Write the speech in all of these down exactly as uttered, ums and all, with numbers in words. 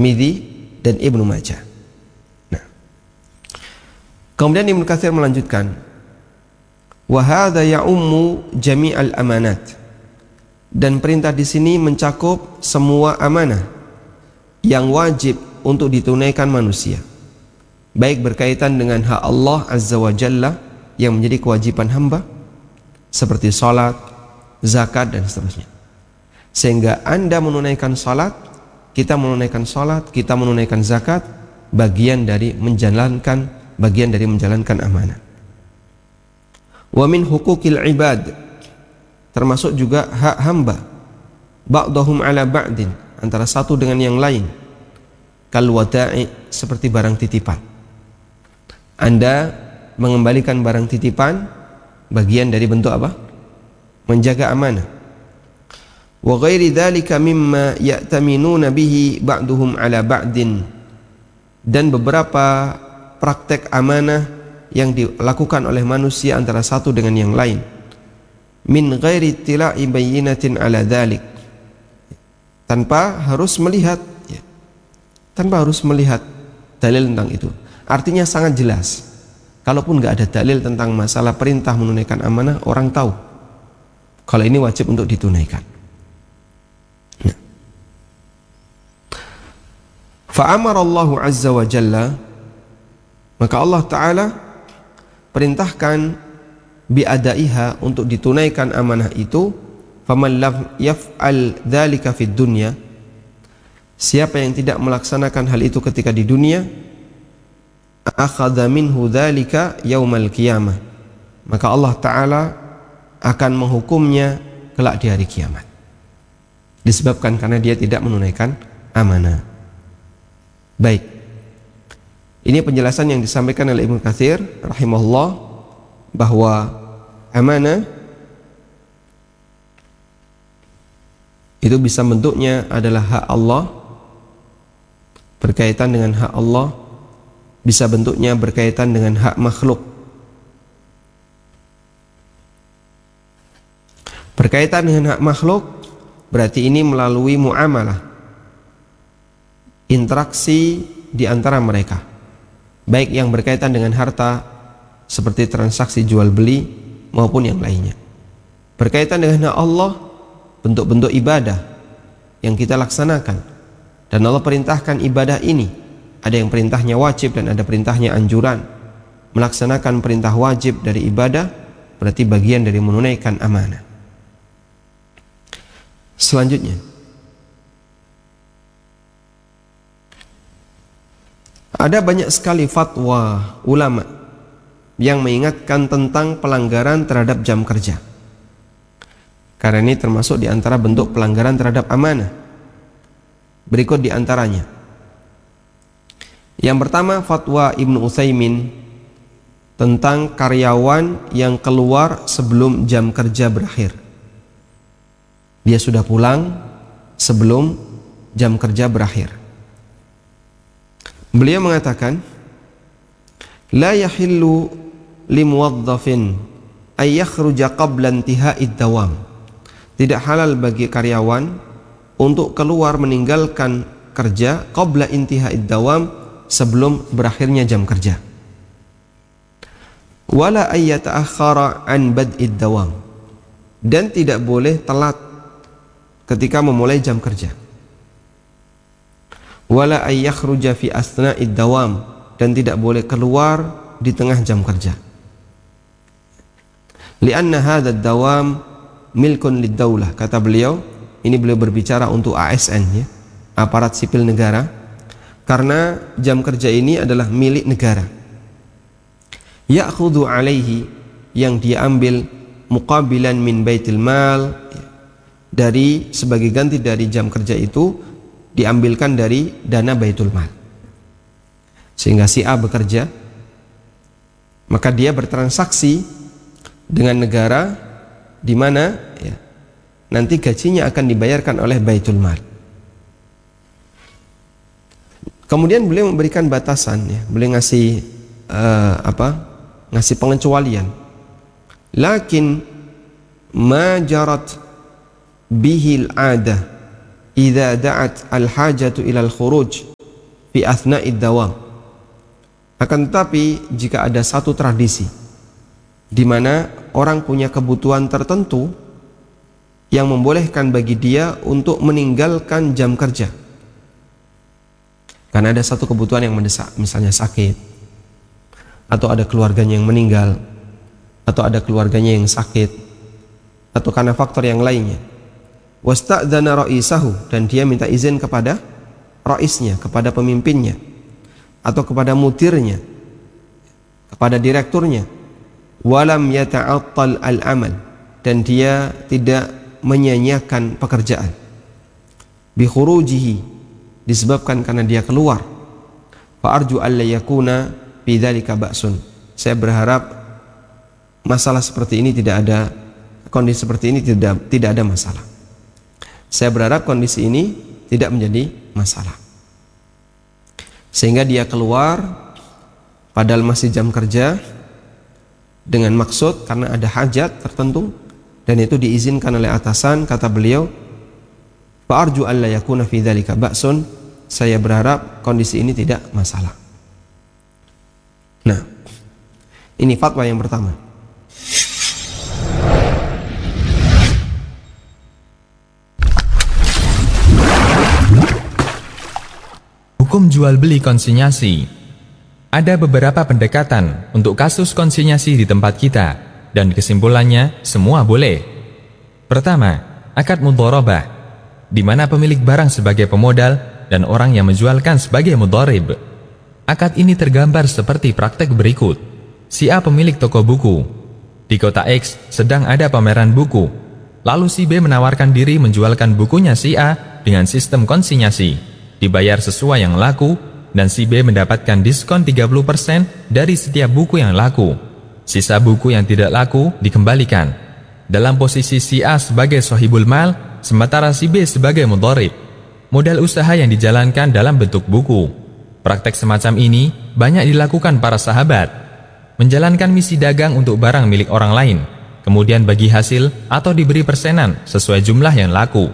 Tirmidzi dan Ibnu Majah. Nah, kemudian Ibnu Katsir melanjutkan, wa hadza ya'ummu jami'al amanat, dan perintah di sini mencakup semua amanah yang wajib untuk ditunaikan manusia, baik berkaitan dengan hak Allah Azza wa Jalla yang menjadi kewajiban hamba seperti salat, zakat dan seterusnya. Sehingga Anda menunaikan salat, kita menunaikan salat, kita menunaikan zakat, bagian dari menjalankan bagian dari menjalankan amanah. Wa min huquqil ibad, termasuk juga hak hamba, ba'dahum ala ba'din, antara satu dengan yang lain, kal wada'i, seperti barang titipan. Anda mengembalikan barang titipan, bagian dari bentuk apa? Menjaga amanah. Wa ghairi dzalika mimma ya'taminuna bihi ba'duhum ala ba'din, dan beberapa praktek amanah yang dilakukan oleh manusia antara satu dengan yang lain, min ghairi tila'i bayyinatin ala dzalik, tanpa harus melihat ya, tanpa harus melihat dalil tentang itu. Artinya sangat jelas. Kalaupun nggak ada dalil tentang masalah perintah menunaikan amanah, orang tahu kalau ini wajib untuk ditunaikan. Nah. Fa'amara Allah Azza wa Jalla, maka Allah Ta'ala perintahkan bi'adaiha, untuk ditunaikan amanah itu. Faman lam yaf'al dzalika fid dunya, siapa yang tidak melaksanakan hal itu ketika di dunia, akhadha minhu dzalika yaumal qiyamah, maka Allah Ta'ala akan menghukumnya kelak di hari kiamat, disebabkan karena dia tidak menunaikan amanah. Baik, ini penjelasan yang disampaikan oleh Ibnu Katsir rahimahullah, bahwa amanah itu bisa bentuknya adalah hak Allah, berkaitan dengan hak Allah, bisa bentuknya berkaitan dengan hak makhluk. Berkaitan dengan hak makhluk berarti ini melalui muamalah, interaksi di antara mereka, baik yang berkaitan dengan harta seperti transaksi jual beli maupun yang lainnya. Berkaitan dengan hak Allah, bentuk-bentuk ibadah yang kita laksanakan, dan Allah perintahkan ibadah ini, ada yang perintahnya wajib dan ada perintahnya anjuran. Melaksanakan perintah wajib dari ibadah berarti bagian dari menunaikan amanah. Selanjutnya, ada banyak sekali fatwa ulama yang mengingatkan tentang pelanggaran terhadap jam kerja, karena ini termasuk di antara bentuk pelanggaran terhadap amanah. Berikut di antaranya. Yang pertama, fatwa Ibnu Utsaimin tentang karyawan yang keluar sebelum jam kerja berakhir. Dia sudah pulang sebelum jam kerja berakhir. Beliau mengatakan, la yahillu limuwaddafin ay yakhruja qabla intiha'id dawam. Tidak halal bagi karyawan untuk keluar meninggalkan kerja qabla intiha'id dawam, sebelum berakhirnya jam kerja. Wala ay yata'akhkhara an bad'id dawam, dan tidak boleh telat ketika memulai jam kerja. Wala ay yakhruja fi asna'id dawam, dan tidak boleh keluar di tengah jam kerja. Lianna hadha ad-dawam milkun lid-daulah, kata beliau. Ini beliau berbicara untuk A S N ya, aparat sipil negara, karena jam kerja ini adalah milik negara. Ya'khudhu alaihi, yang dia ambil muqabilan min baitil mal, dari sebagai ganti dari jam kerja itu diambilkan dari dana baitul mal. Sehingga si A bekerja, maka dia bertransaksi dengan negara di mana ya, nanti gajinya akan dibayarkan oleh baitul mal. Kemudian beliau memberikan batasan ya, beliau ngasih uh, apa? ngasih pengecualian. Lakin ma jarat bihil adah idza da'at al-hajatu ila al-khuruj fi athna'id dawam. Akan tetapi jika ada satu tradisi di mana orang punya kebutuhan tertentu yang membolehkan bagi dia untuk meninggalkan jam kerja karena ada satu kebutuhan yang mendesak, misalnya sakit, atau ada keluarganya yang meninggal, atau ada keluarganya yang sakit, atau karena faktor yang lainnya. Wasta'dzana ra'isahu, dan dia minta izin kepada raisnya, kepada pemimpinnya, atau kepada mudirnya, kepada direkturnya. Walam yata'attal al-amal, dan dia tidak menyia-nyiakan pekerjaan. Bi khurujihi, disebabkan karena dia keluar. Fa arju alla yakuna fi dzalika ba'sun. Saya berharap masalah seperti ini tidak ada, kondisi seperti ini tidak tidak ada masalah. Saya berharap kondisi ini tidak menjadi masalah. Sehingga dia keluar padahal masih jam kerja dengan maksud karena ada hajat tertentu, dan itu diizinkan oleh atasan. Kata beliau, fa arju alla yakuna fi dzalika ba'sun. Saya berharap kondisi ini tidak masalah. Nah, ini fatwa yang pertama. Hukum jual beli konsinyasi. Ada beberapa pendekatan untuk kasus konsinyasi di tempat kita, dan kesimpulannya semua boleh. Pertama, akad mudharabah, di mana pemilik barang sebagai pemodal dan orang yang menjualkan sebagai mudharib. Akad ini tergambar seperti praktek berikut. Si A pemilik toko buku. Di kota X sedang ada pameran buku. Lalu si B menawarkan diri menjualkan bukunya si A dengan sistem konsinyasi. Dibayar sesuai yang laku, dan si B mendapatkan diskon tiga puluh persen dari setiap buku yang laku. Sisa buku yang tidak laku dikembalikan. Dalam posisi si A sebagai sahibul mal, sementara si B sebagai mudharib. Modal usaha yang dijalankan dalam bentuk buku. Praktek semacam ini banyak dilakukan para sahabat. Menjalankan misi dagang untuk barang milik orang lain, kemudian bagi hasil atau diberi persenan sesuai jumlah yang laku.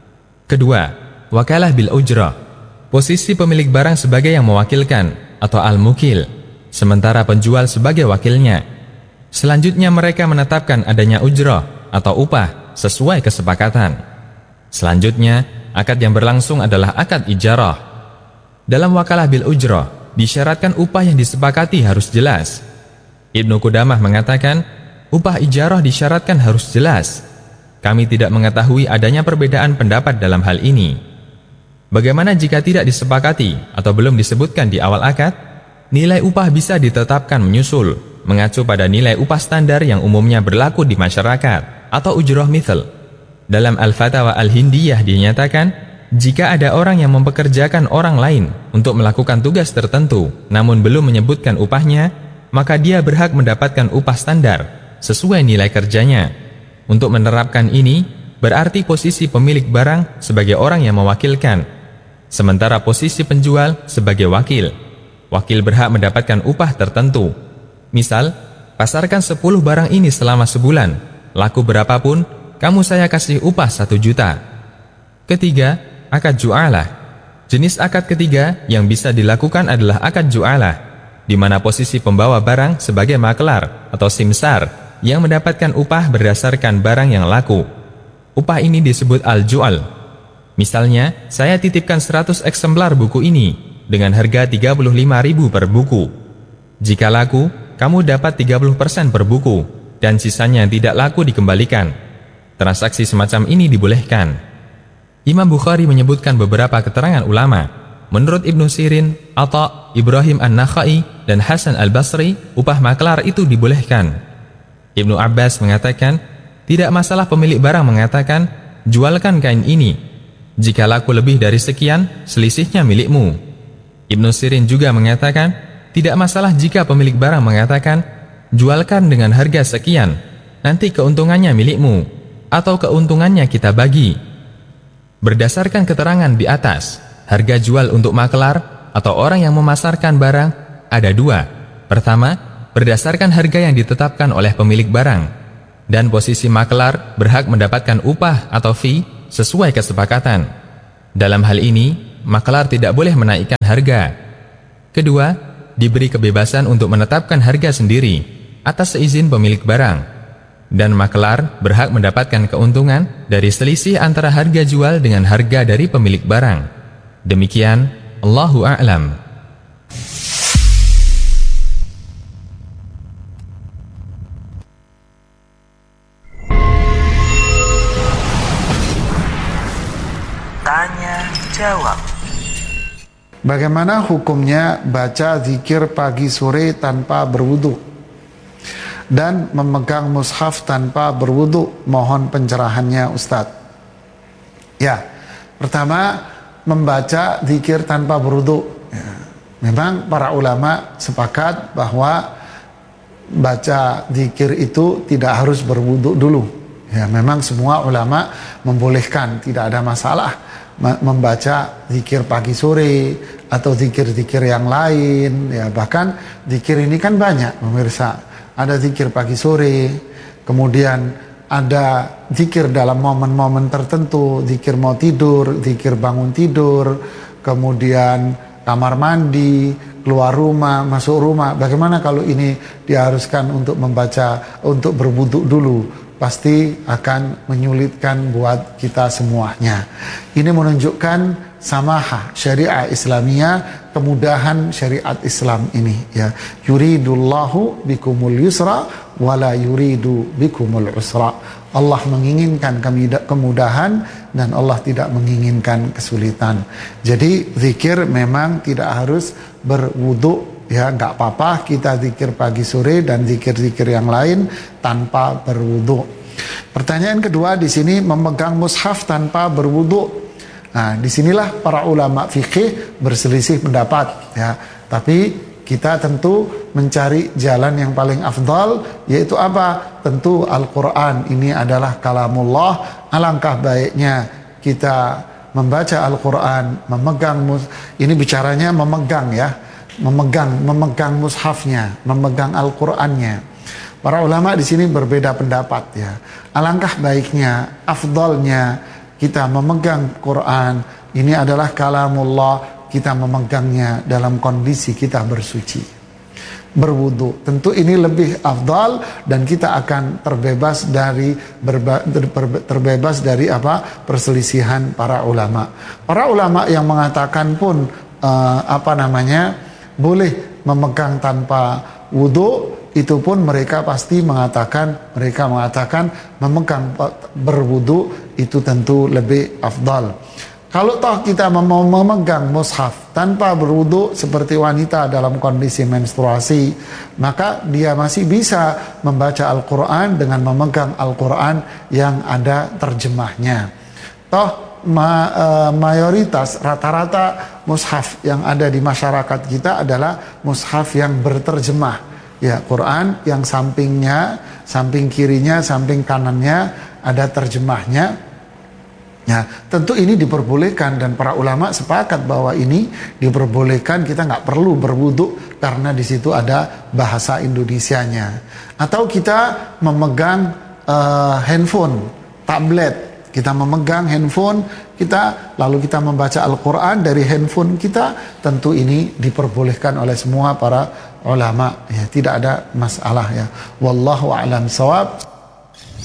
Kedua, wakalah bil ujrah. Posisi pemilik barang sebagai yang mewakilkan atau al-mukil, sementara penjual sebagai wakilnya. Selanjutnya mereka menetapkan adanya ujrah atau upah sesuai kesepakatan. Selanjutnya, akad yang berlangsung adalah akad ijarah. Dalam wakalah bil ujrah, disyaratkan upah yang disepakati harus jelas. Ibnu Qudamah mengatakan, upah ijarah disyaratkan harus jelas. Kami tidak mengetahui adanya perbedaan pendapat dalam hal ini. Bagaimana jika tidak disepakati atau belum disebutkan di awal akad? Nilai upah bisa ditetapkan menyusul, mengacu pada nilai upah standar yang umumnya berlaku di masyarakat, atau ujrah mithal. Dalam Al-Fatawa Al-Hindiyah dinyatakan, jika ada orang yang mempekerjakan orang lain untuk melakukan tugas tertentu namun belum menyebutkan upahnya, maka dia berhak mendapatkan upah standar sesuai nilai kerjanya. Untuk menerapkan ini, berarti posisi pemilik barang sebagai orang yang mewakilkan, sementara posisi penjual sebagai wakil. Wakil berhak mendapatkan upah tertentu. Misal, pasarkan sepuluh barang ini selama sebulan, laku berapapun, kamu saya kasih upah satu juta. Ketiga, akad ju'alah. Jenis akad ketiga yang bisa dilakukan adalah akad ju'alah, di mana posisi pembawa barang sebagai maklar atau simsar yang mendapatkan upah berdasarkan barang yang laku. Upah ini disebut al-ju'al. Misalnya, saya titipkan seratus eksemplar buku ini dengan harga tiga puluh lima ribu per buku. Jika laku, kamu dapat tiga puluh persen per buku, dan sisanya yang tidak laku dikembalikan. Transaksi semacam ini dibolehkan. Imam Bukhari menyebutkan beberapa keterangan ulama. Menurut Ibnu Sirin, Atha, Ibrahim An-Nakhai, dan Hasan Al-Basri, upah maklar itu dibolehkan. Ibnu Abbas mengatakan, tidak masalah pemilik barang mengatakan, jualkan kain ini. Jika laku lebih dari sekian, selisihnya milikmu. Ibnu Sirin juga mengatakan, tidak masalah jika pemilik barang mengatakan, jualkan dengan harga sekian, nanti keuntungannya milikmu, atau keuntungannya kita bagi. Berdasarkan keterangan di atas, harga jual untuk maklar atau orang yang memasarkan barang ada dua. Pertama, berdasarkan harga yang ditetapkan oleh pemilik barang, dan posisi maklar berhak mendapatkan upah atau fee sesuai kesepakatan. Dalam hal ini, makelar tidak boleh menaikkan harga. Kedua, diberi kebebasan untuk menetapkan harga sendiri atas seizin pemilik barang. Dan makelar berhak mendapatkan keuntungan dari selisih antara harga jual dengan harga dari pemilik barang. Demikian, Allahu a'lam. Tanya jawab. Bagaimana hukumnya baca zikir pagi sore tanpa berwudu dan memegang mushaf tanpa berwudu? Mohon pencerahannya, Ustadz. Ya, pertama, membaca zikir tanpa berwudu. Ya, memang para ulama sepakat bahwa baca zikir itu tidak harus berwudu dulu. Ya, memang semua ulama membolehkan, tidak ada masalah membaca zikir pagi sore atau zikir-zikir yang lain. Ya, bahkan zikir ini kan banyak, pemirsa. Ada zikir pagi sore, kemudian ada zikir dalam momen-momen tertentu, zikir mau tidur, zikir bangun tidur, kemudian kamar mandi, keluar rumah, masuk rumah. Bagaimana kalau ini diharuskan untuk membaca, untuk berwudu dulu? Pasti akan menyulitkan buat kita semuanya. Ini menunjukkan samahah syariah Islamiyah, kemudahan syariat Islam ini, ya. Yuridullahu bikumul yusra wala yuridu bikumul usra. Allah menginginkan kemudahan dan Allah tidak menginginkan kesulitan. Jadi zikir memang tidak harus berwudu. Ya, nggak apa-apa kita zikir pagi sore dan zikir-zikir yang lain tanpa berwudu. Pertanyaan kedua di sini, memegang mushaf tanpa berwudu. Nah, disinilah para ulama fikih berselisih pendapat. Ya, tapi kita tentu mencari jalan yang paling afdal, yaitu apa? Tentu Al-Quran ini adalah kalamullah. Alangkah baiknya kita membaca Al-Quran, memegang mus. Ini bicaranya memegang, ya. memegang memegang mushafnya, memegang Al-Qur'annya. Para ulama di sini berbeda pendapat, ya. Alangkah baiknya, afdalnya kita memegang Quran. Ini adalah kalamullah, kita memegangnya dalam kondisi kita bersuci, berwudu. Tentu ini lebih afdal dan kita akan terbebas dari berba, terbebas dari apa? Perselisihan para ulama. Para ulama yang mengatakan pun uh, apa namanya? boleh memegang tanpa wudu, itu pun mereka pasti mengatakan, mereka mengatakan memegang berwudu itu tentu lebih afdal. Kalau toh kita mau memegang mushaf tanpa berwudu seperti wanita dalam kondisi menstruasi, maka dia masih bisa membaca Al-Quran dengan memegang Al-Quran yang ada terjemahnya. Toh Ma, uh, mayoritas rata-rata mushaf yang ada di masyarakat kita adalah mushaf yang berterjemah, ya, Quran yang sampingnya, samping kirinya, samping kanannya ada terjemahnya. Ya, tentu ini diperbolehkan dan para ulama sepakat bahwa ini diperbolehkan, kita nggak perlu berwudu karena di situ ada bahasa Indonesianya. Atau kita memegang uh, handphone, tablet. Kita memegang handphone kita, lalu kita membaca Al-Quran dari handphone kita, tentu ini diperbolehkan oleh semua para ulama, ya, tidak ada masalah, ya. Wallahu a'lam shawab.